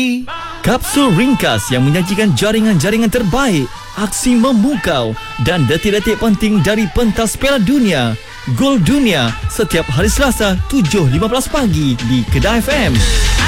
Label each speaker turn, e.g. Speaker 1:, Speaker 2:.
Speaker 1: Kapsul ringkas yang menyajikan jaringan-jaringan terbaik, aksi memukau dan detik-detik penting dari pentas Piala Dunia. Gol Dunia setiap hari Selasa 7.15 pagi di Kedah FM.